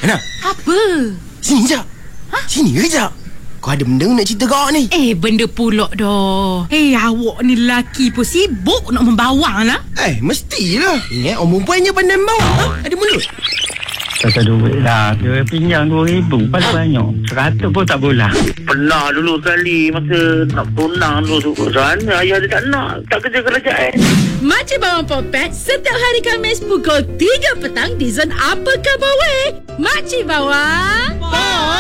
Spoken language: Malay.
Ana, Apa? sini je. Sini je. Kau ada benda nak cerita kau ni? Benda pulak dah. Awak ni lelaki pun sibuk nak membawang lah. Mestilah. Ingat orang perempuannya pandai membawa. Ada mulut. Pasal duit lah. Dia pinjam 2,000 paling banyak. 100 pun tak boleh. Pernah dulu sekali masa nak tunang dulu sana ayah dia tak nak, tak kerja kerajaan. Makcik Bawang Popet setiap hari Khamis pukul 3 petang di Zon Apa Khabar Weh. Makcik Bawang